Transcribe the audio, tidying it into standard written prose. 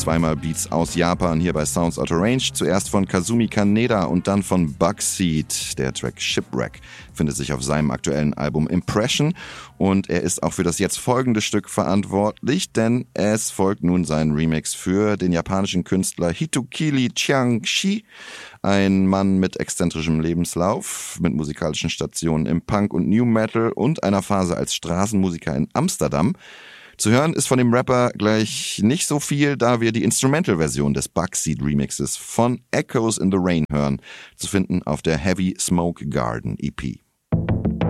zweimal Beats aus Japan hier bei Sounds Out of Range. Zuerst von Kazumi Kaneda und dann von Bugseed. Der Track Shipwreck findet sich auf seinem aktuellen Album Impression. Und er ist auch für das jetzt folgende Stück verantwortlich, denn es folgt nun sein Remix für den japanischen Künstler Hitukili Chiangshi. Ein Mann mit exzentrischem Lebenslauf, mit musikalischen Stationen im Punk und New Metal und einer Phase als Straßenmusiker in Amsterdam. Zu hören ist von dem Rapper gleich nicht so viel, da wir die Instrumental-Version des Bugseed Remixes von Echoes in the Rain hören, zu finden auf der Heavy Smoke Garden EP.